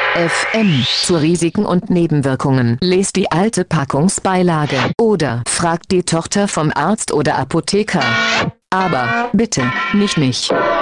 FM zu Risiken und Nebenwirkungen. Lest die alte Packungsbeilage oder fragt die Tochter vom Arzt oder Apotheker. Aber bitte, nicht mich.